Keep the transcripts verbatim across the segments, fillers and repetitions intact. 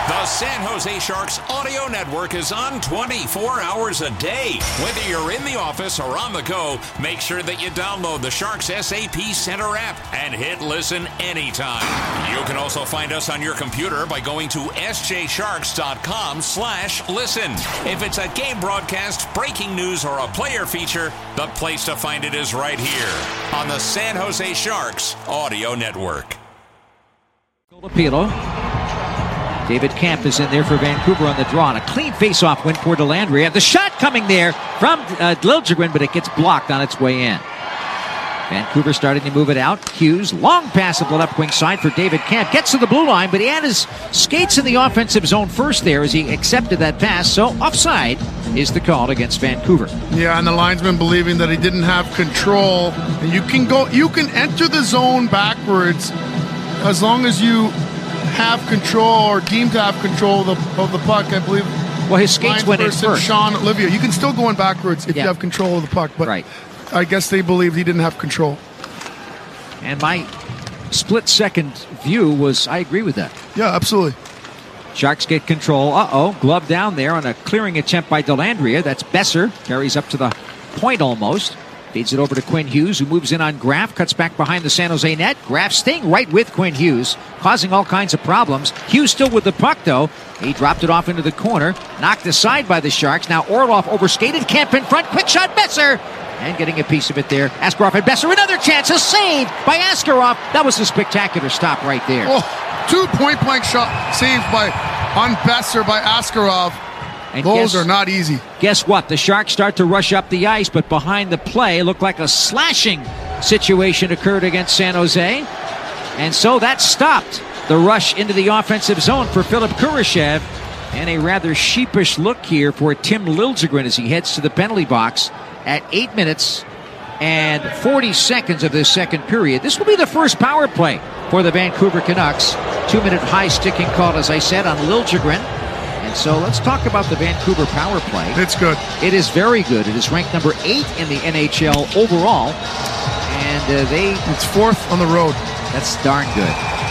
The San Jose Sharks audio network is on twenty-four hours a day. Whether you're in the office or on the go, make sure that you download the Sharks S A P Center app and hit listen anytime. You can also find us on your computer by going to s j sharks dot com slash listen. If it's a game broadcast, breaking news, or a player feature, the place to find it is right here on the San Jose Sharks audio network. Filipino. David Kampf is in there for Vancouver on the draw. And a clean face-off win for Dellandrea. The shot coming there from uh, Liljegren, but it gets blocked on its way in. Vancouver starting to move it out. Hughes, long pass up the left wing side for David Kampf. Gets to the blue line, but he had his skates in the offensive zone first there as he accepted that pass. So offside is the call against Vancouver. Yeah, and the linesman believing that he didn't have control. And you can go, you can enter the zone backwards as long as you have control or deem to have control of the, of the puck, I believe. Well, his skates went in first. Sean Olivia. You can still go in backwards if yeah. you have control of the puck, but right. I guess they believed he didn't have control. And my split-second view was, I agree with that. Yeah, absolutely. Sharks get control. Uh-oh, glove down there on a clearing attempt by Dellandrea. That's Besser. Carries up to the point almost. Feeds it over to Quinn Hughes, who moves in on Graf, cuts back behind the San Jose net. Graf staying right with Quinn Hughes, causing all kinds of problems. Hughes still with the puck, though. He dropped it off into the corner, knocked aside by the Sharks. Now Orlov overskated, Kampf in front, quick shot, Besser! And getting a piece of it there. Askarov and Besser, another chance, a save by Askarov. That was a spectacular stop right there. Oh, two point-blank shot saved by on Besser by Askarov. And Those guess, are not easy. Guess what? The Sharks start to rush up the ice, but behind the play, looked like a slashing situation occurred against San Jose. And so that stopped the rush into the offensive zone for Philip Kurashev. And a rather sheepish look here for Tim Liljegren as he heads to the penalty box at eight minutes and forty seconds of this second period. This will be the first power play for the Vancouver Canucks. Two-minute high sticking call, as I said, on Liljegren. And so let's talk about the Vancouver power play. It's good. It is very good. It is ranked number eight in the N H L overall. And uh, they... It's fourth on the road. That's darn good.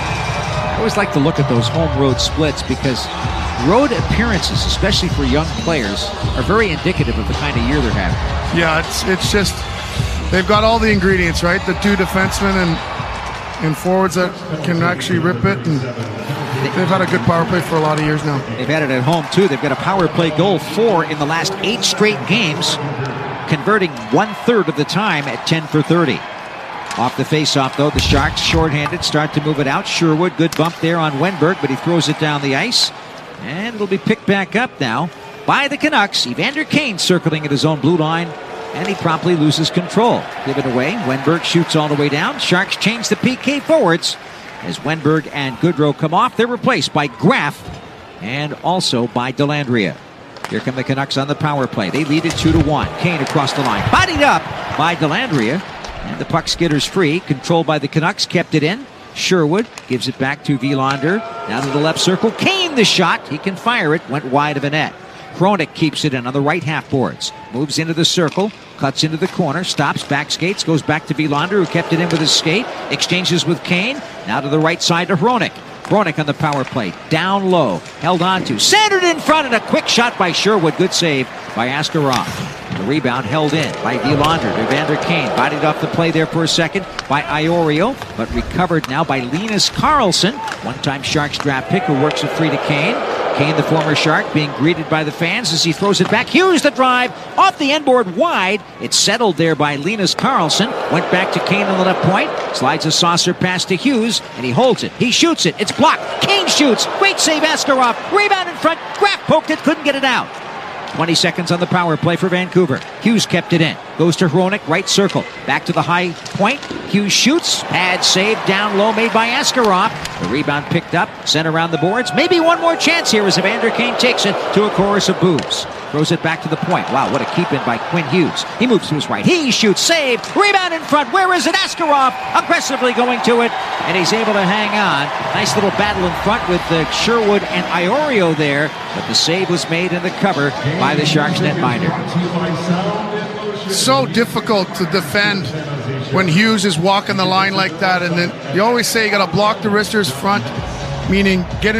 I always like to look at those home-road splits because road appearances, especially for young players, are very indicative of the kind of year they're having. Yeah, it's it's just... They've got all the ingredients, right? The two defensemen and, and forwards that can actually rip it. And they've had a good power play for a lot of years now. They've had it at home, too. They've got a power play goal four in the last eight straight games, converting one-third of the time at ten for thirty. Off the face-off, though, the Sharks, shorthanded, start to move it out. Sherwood, good bump there on Wenberg, but he throws it down the ice. And it'll be picked back up now by the Canucks. Evander Kane circling at his own blue line, and he promptly loses control. Give it away. Wenberg shoots all the way down. Sharks change the P K forwards. As Wenberg and Goodrow come off, they're replaced by Graf and also by Dellandrea. Here come the Canucks on the power play. They lead it two to one. Kane across the line. Bodied up by Dellandrea. And the puck skitters free. Controlled by the Canucks. Kept it in. Sherwood gives it back to Wilander. Down to the left circle. Kane the shot. He can fire it. Went wide of the net. Hronek keeps it in on the right half boards. Moves into the circle. Cuts into the corner. Stops. Back skates. Goes back to Wilander, who kept it in with his skate. Exchanges with Kane. Now to the right side to Hronek. Hronek on the power play. Down low. Held on to. Centered in front. And a quick shot by Sherwood. Good save by Askarov. The rebound held in by Wilander to Evander Kane. Bodied off the play there for a second by Iorio. But recovered now by Linus Karlsson. One-time Sharks draft pick who works it free to Kane. Kane, the former Shark, being greeted by the fans as he throws it back. Hughes the drive, off the end board wide. It's settled there by Linus Karlsson. Went back to Kane on the left point. Slides a saucer pass to Hughes, and he holds it. He shoots it. It's blocked. Kane shoots. Great save, Askarov. Rebound in front. Graf poked it, couldn't get it out. twenty seconds on the power play for Vancouver. Hughes kept it in. Goes to Hronek, right circle. Back to the high point. Hughes shoots. Pad save down low made by Askarov. The rebound picked up. Sent around the boards. Maybe one more chance here as Evander Kane takes it to a chorus of boos. Throws it back to the point. Wow, what a keep in by Quinn Hughes. He moves to his right. He shoots. Save. Rebound in front. Where is it? Askarov aggressively going to it. And he's able to hang on. Nice little battle in front with the Sherwood and Iorio there. But the save was made in the cover by the Sharks netminder. So difficult to defend when Hughes is walking the line like that. And then you always say you got to block the wristers front, meaning get in